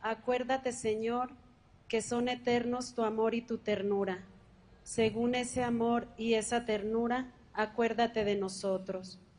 Acuérdate, Señor, que son eternos tu amor y tu ternura. Según ese amor y esa ternura, acuérdate de nosotros.